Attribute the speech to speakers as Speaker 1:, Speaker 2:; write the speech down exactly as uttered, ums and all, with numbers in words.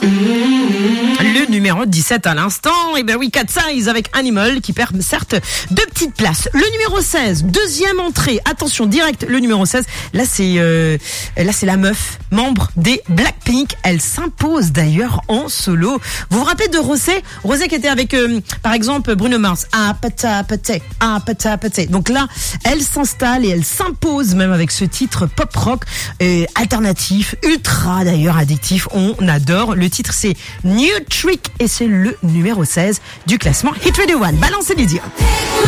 Speaker 1: Le numéro dix-sept à l'instant, et ben oui, Cat Size avec Animal qui perd certes deux petites places. Le numéro seize, deuxième entrée, attention direct, le numéro seize, là c'est euh, là c'est la meuf, membre des Blackpink, elle s'impose d'ailleurs en solo. Vous vous rappelez de Rosé Rosé qui était avec euh, par exemple Bruno Mars, ah pata pata, ah pata pata. Donc là, elle s'installe et elle s'impose même avec ce titre pop rock euh, alternatif, ultra d'ailleurs addictif, on adore. Le titre c'est New Trick et c'est le numéro seize du classement Hit Radio One. Balancez les yeux.